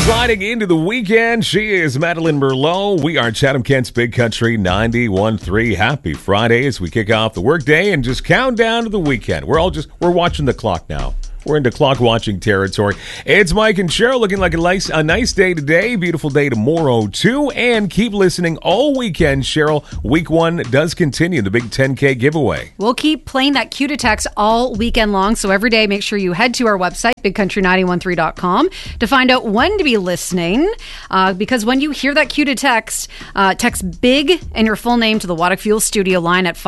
Sliding into the weekend, she is Madeline Merlot. We are Chatham-Kent's Big Country 91.3. Happy Friday as we kick off the workday and just count down to the weekend. We're watching the clock now. We're into clock watching territory. It's Mike and Cheryl looking like a nice day today. Beautiful day tomorrow, too. And keep listening all weekend, Cheryl. Week 1 does continue, the big 10K giveaway. We'll keep playing that cue to text all weekend long. So every day, make sure you head to our website, bigcountry913.com, to find out when to be listening. Because when you hear that cue to text, text BIG and your full name to the Waddock Fuel Studio line at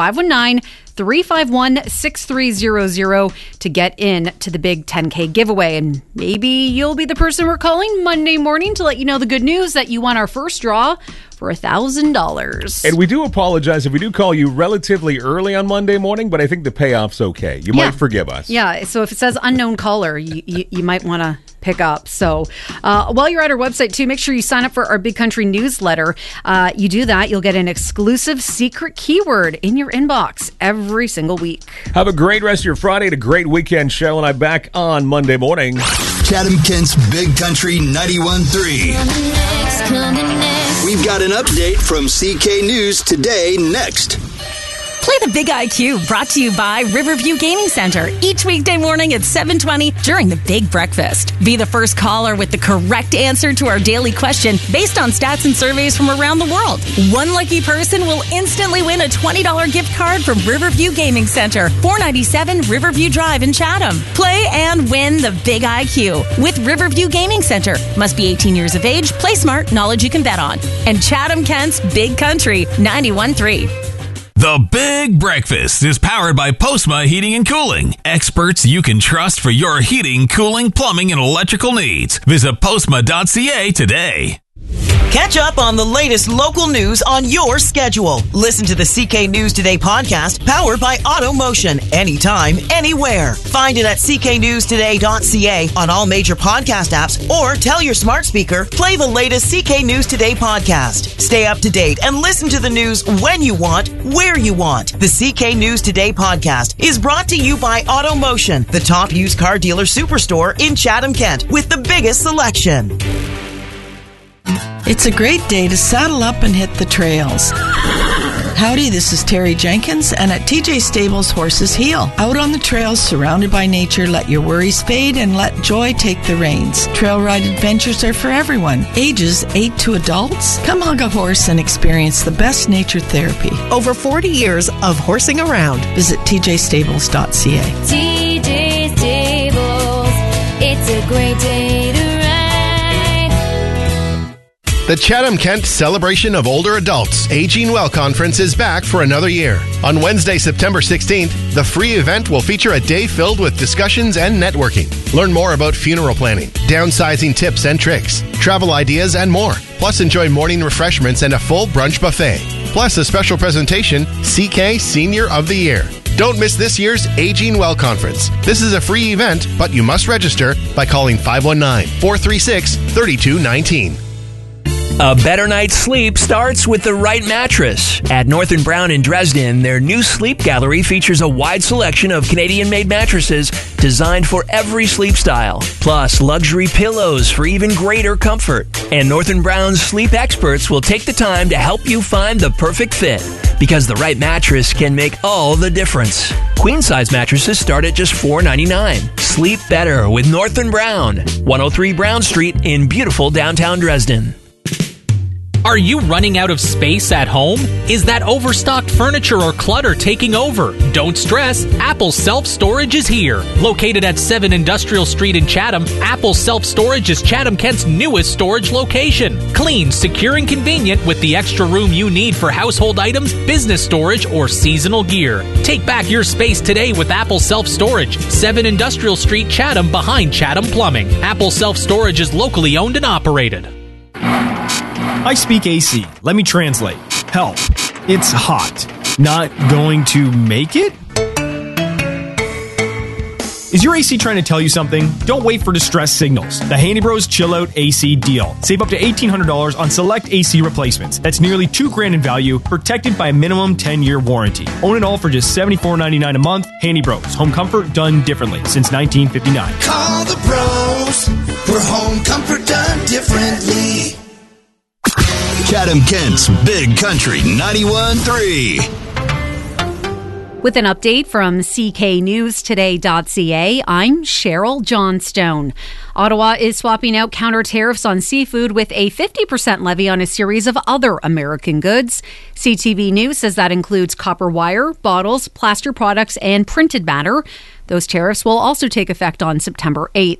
519-351-6300 to get in to the big 10K giveaway. And maybe you'll be the person we're calling Monday morning to let you know the good news that you won our first draw for $1,000. And we do apologize if we do call you relatively early on Monday morning, but I think the payoff's okay. You might forgive us. Yeah, so if it says unknown caller, you might want to pick up. So while you're at our website too, make sure you sign up for our Big Country newsletter. You do that, you'll get an exclusive secret keyword in your inbox every single week. Have a great rest of your Friday and a great weekend. Cheryl and I back on Monday morning. Chatham-Kent's Big Country 91.3. We've got an update from CK News Today next. Play the Big IQ, brought to you by Riverview Gaming Center, each weekday morning at 7:20 during the Big Breakfast. Be the first caller with the correct answer to our daily question based on stats and surveys from around the world. One lucky person will instantly win a $20 gift card from Riverview Gaming Center, 497 Riverview Drive in Chatham. Play and win the Big IQ with Riverview Gaming Center. Must be 18 years of age, play smart, knowledge you can bet on. And Chatham-Kent's Big Country 91.3. The Big Breakfast is powered by Postma Heating and Cooling. Experts you can trust for your heating, cooling, plumbing, and electrical needs. Visit postma.ca today. Catch up on the latest local news on your schedule. Listen to the CK News Today podcast, powered by AutoMotion. Anytime, anywhere. Find it at cknewstoday.ca on all major podcast apps, or tell your smart speaker, play the latest CK News Today podcast. Stay up to date and listen to the news when you want, where you want. The CK News Today podcast is brought to you by AutoMotion, the top used car dealer superstore in Chatham-Kent with the biggest selection. It's a great day to saddle up and hit the trails. Howdy, this is Terry Jenkins, and at TJ Stables Horses Heal. Out on the trails, surrounded by nature, let your worries fade and let joy take the reins. Trail ride adventures are for everyone, ages 8 to adults. Come hug a horse and experience the best nature therapy. Over 40 years of horsing around. Visit tjstables.ca. TJ Stables, it's a great day to ride. The Chatham-Kent Celebration of Older Adults Aging Well Conference is back for another year. On Wednesday, September 16th, the free event will feature a day filled with discussions and networking. Learn more about funeral planning, downsizing tips and tricks, travel ideas, and more. Plus, enjoy morning refreshments and a full brunch buffet. Plus, a special presentation, CK Senior of the Year. Don't miss this year's Aging Well Conference. This is a free event, but you must register by calling 519-436-3219. A better night's sleep starts with the right mattress. At North & Brown in Dresden, their new sleep gallery features a wide selection of Canadian-made mattresses designed for every sleep style, plus luxury pillows for even greater comfort. And North & Brown's sleep experts will take the time to help you find the perfect fit, because the right mattress can make all the difference. Queen-size mattresses start at just $4.99. Sleep better with North & Brown, 103 Brown Street in beautiful downtown Dresden. Are you running out of space at home? Is that overstocked furniture or clutter taking over? Don't stress, Apple Self Storage is here. Located at 7 Industrial Street in Chatham, Apple Self Storage is Chatham-Kent's newest storage location. Clean, secure, and convenient with the extra room you need for household items, business storage, or seasonal gear. Take back your space today with Apple Self Storage, 7 Industrial Street, Chatham, behind Chatham Plumbing. Apple Self Storage is locally owned and operated. I speak AC. Let me translate. Help. It's hot. Not going to make it? Is your AC trying to tell you something? Don't wait for distress signals. The Handy Bros Chill Out AC deal. Save up to $1,800 on select AC replacements. That's nearly $2,000 in value, protected by a minimum 10-year warranty. Own it all for just $74.99 a month. Handy Bros. Home comfort done differently since 1959. Call the pros for home comfort done differently. Chatham Kent's Big Country 91.3. With an update from CKNewsToday.ca, I'm Cheryl Johnstone. Ottawa is swapping out counter tariffs on seafood with a 50% levy on a series of other American goods. CTV News says that includes copper wire, bottles, plaster products, and printed matter. Those tariffs will also take effect on September 8th.